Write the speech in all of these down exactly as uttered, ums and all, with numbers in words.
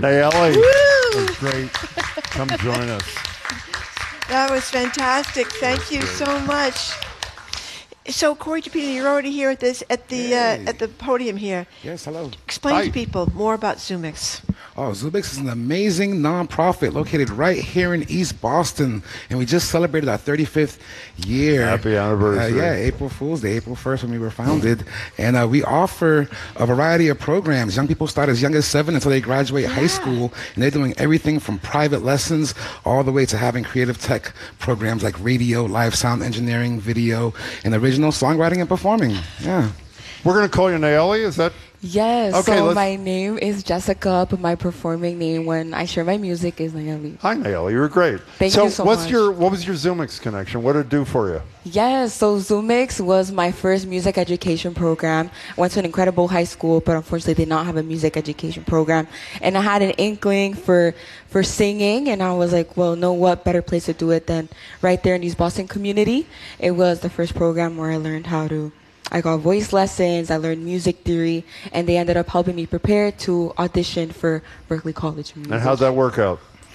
Nayeli, it was great. Come join us. That was fantastic. Thank you so much. So, Corey Topino, you're already here at this at the uh, at the podium here. Yes, hello. Explain Hi. to people more about Zoomix. Oh, Zoomix is an amazing nonprofit located right here in East Boston, and we just celebrated our thirty-fifth year. Happy anniversary. Uh, yeah, April Fool's Day, April first when we were founded, and uh, we offer a variety of programs. Young people start as young as seven until they graduate Yeah. high school, and they're doing everything from private lessons all the way to having creative tech programs like radio, live sound engineering, video, and original songwriting and performing. Yeah. We're going to call you Nayeli. Is that? Yes, Okay, so let's- my name is Jessica, but my performing name when I share my music is Nayeli. Hi, Nayeli. You were great. Thank so you so what's much. your what was your Zoomix connection? What did it do for you? Yes, so Zoomix was my first music education program. I went to an incredible high school, but unfortunately did not have a music education program. And I had an inkling for for singing, and I was like, well, no, what better place to do it than right there in East Boston community. It was the first program where I learned how to I got voice lessons, I learned music theory, and they ended up helping me prepare to audition for Berklee College of Music. And how'd that work out?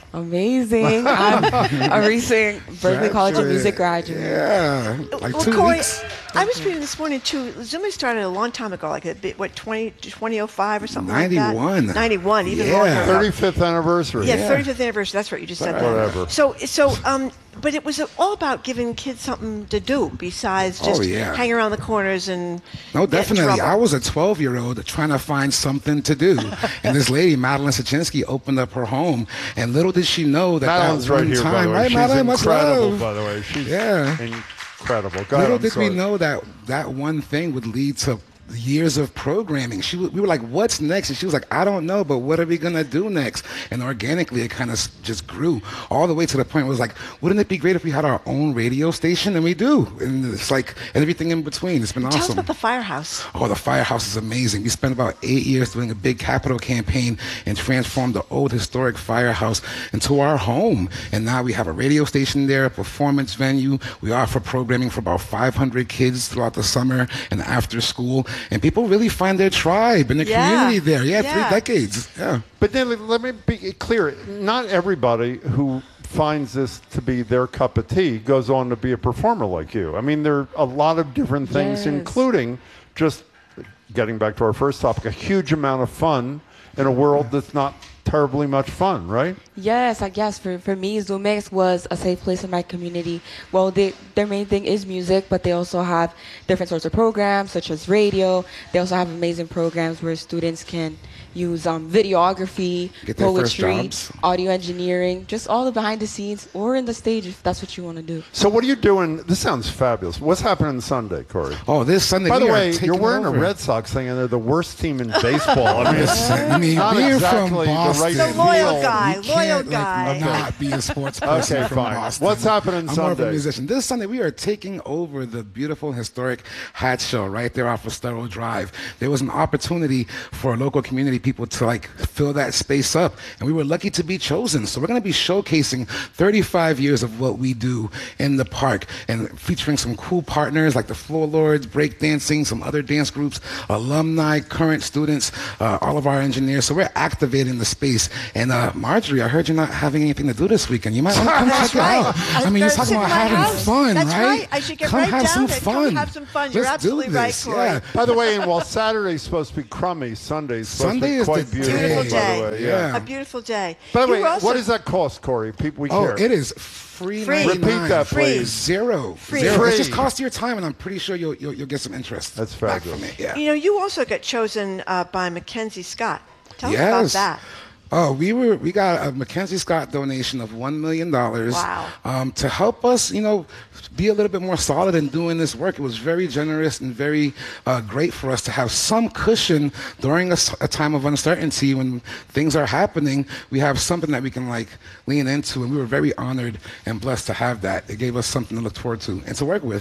Amazing. I'm a recent Berklee College of Music graduate. Yeah, like well, two Corey, weeks. I was reading this morning too. Zoomix started a long time ago, like a bit, what twenty, twenty oh five or something like ninety-one. that. ninety-one, even Yeah. longer. ago. thirty-fifth anniversary. Yeah, Yeah. thirty-fifth anniversary. That's right. You just said that. Whatever. So, so, um, but it was all about giving kids something to do besides just Oh, yeah. hang around the corners and No, get in definitely. trouble. I was a twelve-year-old trying to find something to do. And this lady, Madeline Sachinsky, opened up her home. And little did she know that Madeline's that one right here, time, by the way. right, She's Madeline? Much incredible, love. by the way. She's Yeah. incredible. Go ahead, Little I'm did sorry. we know that that one thing would lead to years of programming. She, w- we were like, what's next? And she was like, I don't know, but what are we going to do next? And organically, it kind of just grew all the way to the point where it was like, wouldn't it be great if we had our own radio station? And we do. And it's like, and everything in between. It's been Tell us awesome. about the Firehouse. Oh, the Firehouse is amazing. We spent about eight years doing a big capital campaign and transformed the old historic firehouse into our home. And now we have a radio station there, a performance venue. We offer programming for about five hundred kids throughout the summer and after school. And people really find their tribe and their Yeah. community there. Yeah, Yeah. three decades. Yeah. But then let me be clear. Not everybody who finds this to be their cup of tea goes on to be a performer like you. I mean, there are a lot of different things, Yes. including just getting back to our first topic, a huge amount of fun in a world that's not terribly much fun, right? Yes, I guess for, for me, Zoomix was a safe place in my community. Well, they, their main thing is music, but they also have different sorts of programs, such as radio. They also have amazing programs where students can use um, videography, Get their first poetry, jobs. audio engineering, just all the behind the scenes or in the stage if that's what you want to do. So what are you doing? This sounds fabulous. What's happening Sunday, Corey? Oh, this Sunday, By the we are way, taking you're wearing over. a Red Sox thing, and th're the worst team in baseball. I mean, it's I mean, not we're exactly from the Boston. right The loyal feel. guy. You loyal can't, guy. Like, not be a sports person Okay, from fine. Boston. What's happening I'm more of a Sunday? musician. This Sunday, we are taking over the beautiful historic Hat Show right there off of Sterling Drive. There was an opportunity for local community people to like fill that space up, and we were lucky to be chosen. So we're going to be showcasing thirty-five years of what we do in the park and featuring some cool partners like the Floor Lords, breakdancing, some other dance groups, alumni, current students, uh, all of our engineers. So we're activating the space. And uh, Marjorie, I heard you're not having anything to do this weekend. You might want to come That's check right. it out. I mean, you're That's talking at about my having house. fun, That's right? right. I should get come right have down some there. Come fun. have some fun. You're Let's absolutely do right, this. Corey. Yeah. By the way, and while Saturday's supposed to be crummy, Sunday's supposed Sunday to be is quite the beautiful. day. Beautiful By day. the way, Yeah. A beautiful day. By the You way, were also- what does that cost, Corey? People, we Oh, care. it is free. Free. ninety-nine. Repeat that, Free. please. Zero. Free. Zero. Free. It's just cost your time, and I'm pretty sure you'll you'll, you'll get some interest. That's back fabulous. from it. Yeah. You know, you also got chosen uh, by Mackenzie Scott. Tell Yes. us about that. Oh, we were we got a Mackenzie Scott donation of one million dollars. Wow. Um, to help us, you know, be a little bit more solid in doing this work. It was very generous and very uh, great for us to have some cushion during a, s- a time of uncertainty when things are happening. We have something that we can like lean into, and we were very honored and blessed to have that. It gave us something to look forward to and to work with.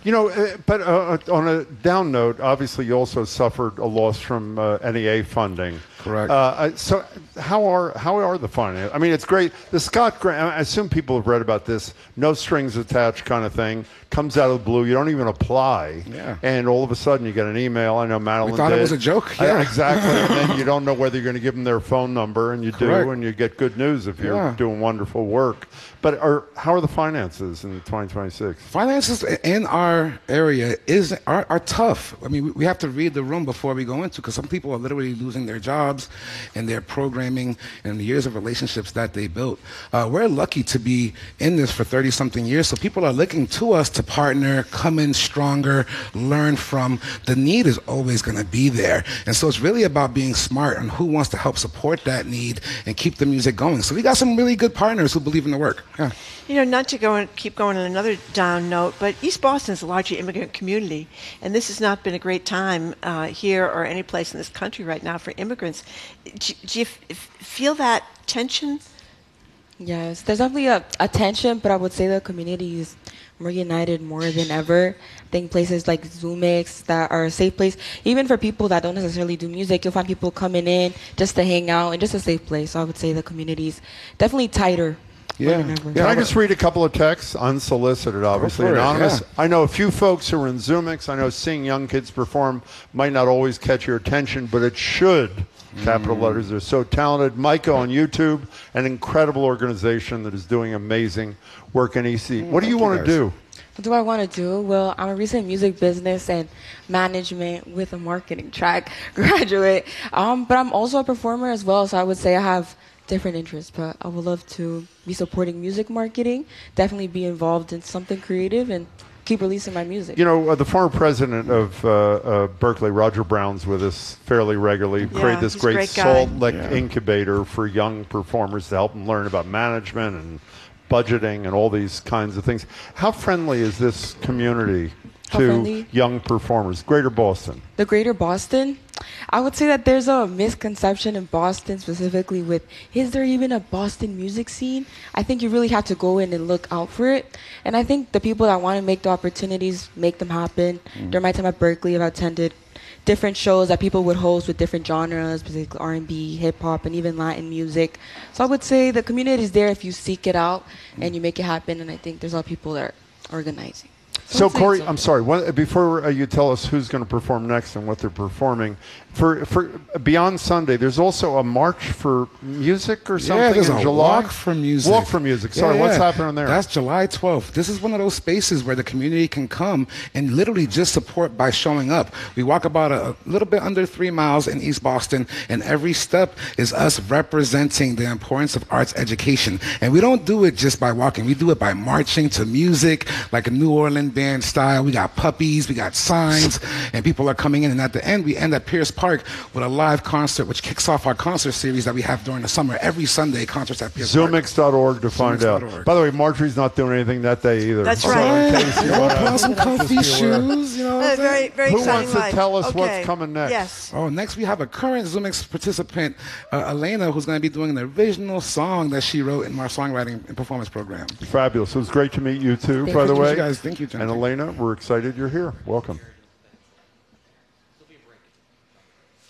You know, uh, but uh, on a down note, obviously you also suffered a loss from uh, N E A funding. Correct. Uh, I- so how are how are the finance? I mean, it's great. The Scott Grant. I assume people have read about this. No strings attached kind of thing. Comes out of the blue. You don't even apply. Yeah. And all of a sudden you get an email. I know Madeline We thought did. it was a joke. Uh, Yeah. exactly. And then you don't know whether you're going to give them their phone number, and you Correct. do, and you get good news if you're Yeah. doing wonderful work. But are how are the finances in twenty twenty-six? Finances in our area is are, are tough. I mean, we- we have to read the room before we go into, because some people are literally losing their jobs and their programming and the years of relationships that they built. Uh, we're lucky to be in this for thirty something years, so people are looking to us to partner, come in stronger, learn from. The need is always going to be there, and so it's really about being smart on who wants to help support that need and keep the music going. So we got some really good partners who believe in the work. Yeah. You know, not to go and keep going on another down note, but East Boston is a largely immigrant community, and this has not been a great time uh, here or any place in this country right now for immigrants. Do, do you f- f- feel that tension? Yes, there's definitely a, a tension, but I would say the community is more united more than ever. I think places like Zoomix that are a safe place, even for people that don't necessarily do music, you'll find people coming in just to hang out and just a safe place. So I would say the community is definitely tighter. more Yeah. than ever. Can I just read a couple of texts, unsolicited, obviously, for it, anonymous? yeah. I know a few folks who are in Zoomix. I know seeing young kids perform might not always catch your attention, but it should. Capital letters. They're so talented. Micah on YouTube, an incredible organization that is doing amazing work in E C. What do you thank you want to guys. do? What do I want to do? Well, I'm a recent music business and management with a marketing track graduate, um, but I'm also a performer as well, so I would say I have different interests, but I would love to be supporting music marketing, definitely be involved in something creative, and keep releasing my music. You know, uh, the former president of uh, uh, Berkeley, Roger Brown's with us fairly regularly. Yeah, Created this he's a great, great guy. Salt Lake Yeah. incubator for young performers to help them learn about management and budgeting and all these kinds of things. How friendly is this community How to friendly? young performers? Greater Boston. The greater Boston, I would say that there's a misconception in Boston specifically with, is there even a Boston music scene? I think you really have to go in and look out for it. And I think the people that want to make the opportunities, make them happen. During my time at Berkeley, I've attended different shows that people would host with different genres, particularly R and B, hip hop, and even Latin music. So I would say the community is there if you seek it out and you make it happen. And I think there's a lot of people that are organizing. So, I'd say Corey, so. I'm sorry. One, before uh, you tell us who's going to perform next and what they're performing, for for Beyond Sunday, there's also a march for music or something Yeah, there's in a July. walk for music. Walk for music. Sorry, Yeah, what's yeah. happening there? That's July twelfth. This is one of those spaces where the community can come and literally just support by showing up. We walk about a, a little bit under three miles in East Boston, and every step is us representing the importance of arts education. And we don't do it just by walking. We do it by marching to music, like a New Orleans band style. We got puppies, we got signs, and people are coming in. And at the end, we end at Pierce Park with a live concert, which kicks off our concert series that we have during the summer. Every Sunday, concerts at Pierce Park. Zoomix dot org to find Zoomix dot out. org. By the way, Marjorie's not doing anything that day either. That's So right. in case you Put wanna- on some comfy just be aware. shoes, you know. what Uh, I'm saying? very, very Who exciting wants to life. tell us what's Okay. coming next? Yes. Oh, next we have a current Zoomix participant, uh, Elena, who's going to be doing an original song that she wrote in our songwriting and performance program. Fabulous. It was great to meet you too, Thank by you. the Thank way. you guys. Thank you, John. And Elena, we're excited you're here. Welcome.